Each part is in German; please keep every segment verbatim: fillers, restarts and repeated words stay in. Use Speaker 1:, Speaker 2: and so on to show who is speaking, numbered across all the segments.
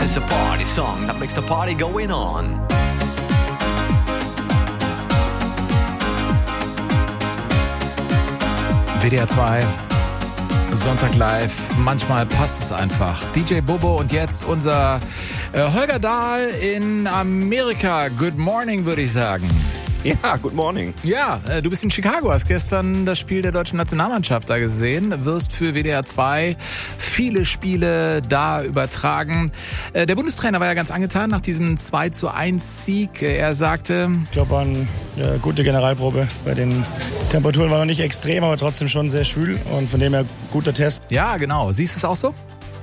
Speaker 1: is a party song that makes the party going on.
Speaker 2: W D R zwei, Sonntag live, manchmal passt es einfach. D J Bobo und jetzt unser äh, Holger Dahl in Amerika. Good morning, würde ich sagen.
Speaker 3: Ja, good morning.
Speaker 2: Ja, äh, du bist in Chicago, hast gestern das Spiel der deutschen Nationalmannschaft da gesehen, wirst für W D R zwei viele Spiele da übertragen. Äh, der Bundestrainer war ja ganz angetan nach diesem zwei zu eins Sieg. Er sagte...
Speaker 4: Ich glaube, war eine ja, gute Generalprobe. Bei den Temperaturen war noch nicht extrem, aber trotzdem schon sehr schwül und von dem her guter Test.
Speaker 2: Ja, genau. Siehst du es auch so?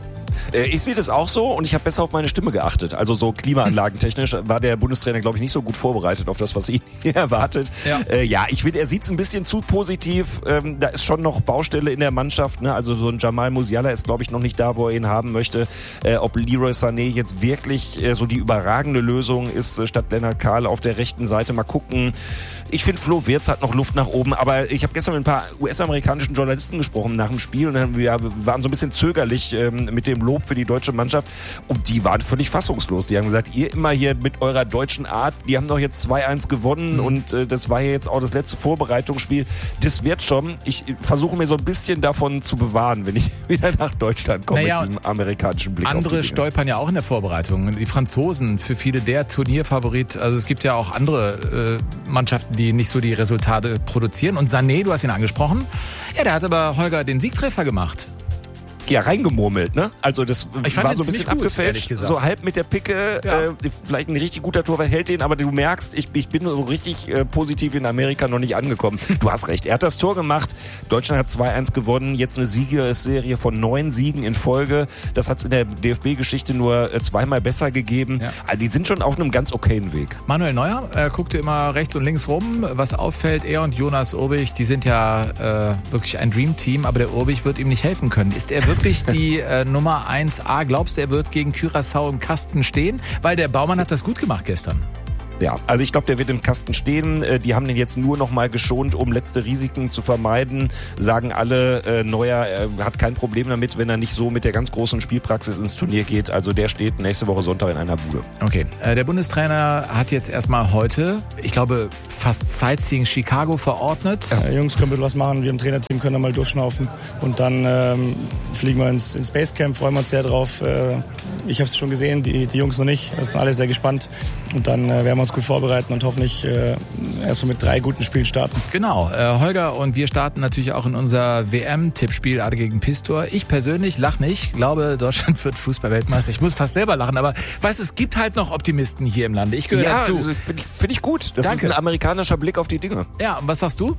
Speaker 3: Ich sehe das auch so und ich habe besser auf meine Stimme geachtet. Also so klimaanlagentechnisch war der Bundestrainer, glaube ich, nicht so gut vorbereitet auf das, was ihn hier erwartet. Ja, äh, ja ich finde, er sieht es ein bisschen zu positiv. Ähm, da ist schon noch Baustelle in der Mannschaft. Ne? Also so ein Jamal Musiala ist, glaube ich, noch nicht da, wo er ihn haben möchte. Äh, ob Leroy Sané jetzt wirklich äh, so die überragende Lösung ist, äh, statt Lennart Kahl auf der rechten Seite. Mal gucken. Ich finde, Flo Wirtz hat noch Luft nach oben, aber ich habe gestern mit ein paar U S-amerikanischen Journalisten gesprochen nach dem Spiel und dann, wir waren so ein bisschen zögerlich ähm, mit dem Lob für die deutsche Mannschaft und die waren völlig fassungslos. Die haben gesagt, ihr immer hier mit eurer deutschen Art, die haben doch jetzt zwei eins gewonnen mhm. und äh, das war ja jetzt auch das letzte Vorbereitungsspiel. Das wird schon. Ich versuche mir so ein bisschen davon zu bewahren, wenn ich wieder nach Deutschland komme naja, mit diesem amerikanischen Blick.
Speaker 2: Andere
Speaker 3: auf die
Speaker 2: stolpern ja auch in der Vorbereitung. Die Franzosen, für viele der Turnierfavorit. Also es gibt ja auch andere äh, Mannschaften, die nicht so die Resultate produzieren. Und Sané, du hast ihn angesprochen, ja, der hat aber Holger den Siegtreffer gemacht.
Speaker 3: Ja, reingemurmelt, ne? Also das
Speaker 2: ich
Speaker 3: war so ein bisschen
Speaker 2: gut,
Speaker 3: abgefälscht, so halb mit der Picke, ja. äh, vielleicht ein richtig guter Torwart hält den, aber du merkst, ich, ich bin so richtig äh, positiv in Amerika noch nicht angekommen. Du hast recht, er hat das Tor gemacht, Deutschland hat zwei eins gewonnen, jetzt eine Siegesserie von neun Siegen in Folge, das hat es in der D F B-Geschichte nur äh, zweimal besser gegeben. Ja. Also die sind schon auf einem ganz okayen Weg.
Speaker 2: Manuel Neuer äh, guckte immer rechts und links rum, was auffällt, er und Jonas Urbich, die sind ja äh, wirklich ein Dream-Team, aber der Urbich wird ihm nicht helfen können. Ist er wirklich wirklich die äh, Nummer eins A? Glaubst du, er wird gegen Curaçao im Kasten stehen? Weil der Baumann hat das gut gemacht gestern.
Speaker 3: Ja, also ich glaube, der wird im Kasten stehen. Die haben den jetzt nur noch mal geschont, um letzte Risiken zu vermeiden. Sagen alle, äh, Neuer äh, hat kein Problem damit, wenn er nicht so mit der ganz großen Spielpraxis ins Turnier geht. Also der steht nächste Woche Sonntag in einer Bude.
Speaker 2: Okay, äh, der Bundestrainer hat jetzt erstmal heute, ich glaube, fast Sightseeing Chicago verordnet.
Speaker 4: Ja, Jungs können wir was machen. Wir im Trainerteam können da mal durchschnaufen. Und dann ähm, fliegen wir ins, ins Basecamp, freuen wir uns sehr drauf. Äh, ich habe es schon gesehen, die, die Jungs noch nicht. Das sind alle sehr gespannt. Und dann äh, werden wir uns gut vorbereiten und hoffentlich äh, erstmal mit drei guten Spielen starten.
Speaker 2: Genau, äh, Holger und wir starten natürlich auch in unser W M-Tippspiel Ade gegen Pistor. Ich persönlich lach nicht, glaube Deutschland wird Fußball-Weltmeister. Ich muss fast selber lachen, aber weißt du, es gibt halt noch Optimisten hier im Lande. Ich gehöre
Speaker 3: ja,
Speaker 2: dazu.
Speaker 3: Ja, finde ich, find ich gut. Das
Speaker 2: Danke.
Speaker 3: Ist ein amerikanischer Blick auf die Dinge.
Speaker 2: Ja, und was sagst du?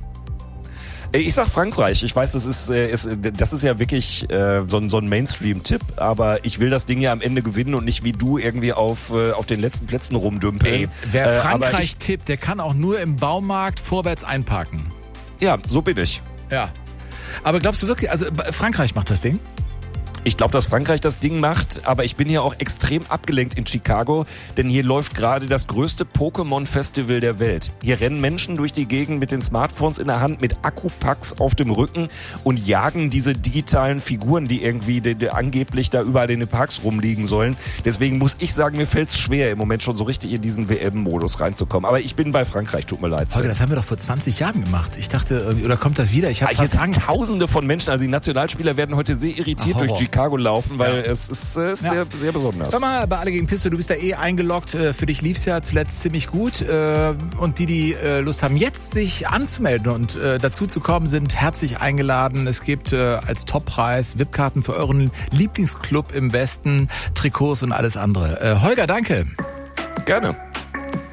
Speaker 3: Ich sag Frankreich. Ich weiß, das ist, ist das ist ja wirklich äh, so ein, so ein Mainstream-Tipp, aber ich will das Ding ja am Ende gewinnen und nicht wie du irgendwie auf, äh, auf den letzten Plätzen rumdümpeln.
Speaker 2: Ey, wer Frankreich äh, tippt, der kann auch nur im Baumarkt vorwärts einparken.
Speaker 3: Ja, so bin ich.
Speaker 2: Ja. Aber glaubst du wirklich, also Frankreich macht das Ding?
Speaker 3: Ich glaube, dass Frankreich das Ding macht, aber ich bin hier auch extrem abgelenkt in Chicago, denn hier läuft gerade das größte Pokémon-Festival der Welt. Hier rennen Menschen durch die Gegend mit den Smartphones in der Hand, mit Akkupacks auf dem Rücken und jagen diese digitalen Figuren, die irgendwie die, die angeblich da überall in den Parks rumliegen sollen. Deswegen muss ich sagen, mir fällt es schwer, im Moment schon so richtig in diesen W M-Modus reinzukommen. Aber ich bin bei Frankreich, tut mir leid.
Speaker 2: Holger, das haben wir doch vor zwanzig Jahren gemacht. Ich dachte, oder kommt das wieder? Ich habe fast Angst.
Speaker 3: Tausende von Menschen, also die Nationalspieler werden heute sehr irritiert Ach, durch Chicago. Chicago laufen, weil ja. es ist, äh, ist ja. sehr, sehr besonders.
Speaker 2: Sag mal, bei Ade gegen Pistor, du bist ja eh eingeloggt. Für dich lief es ja zuletzt ziemlich gut. Und die, die Lust haben, jetzt sich anzumelden und dazu zu kommen, sind herzlich eingeladen. Es gibt als Toppreis V I P-Karten für euren Lieblingsclub im Westen, Trikots und alles andere. Holger, danke.
Speaker 3: Gerne.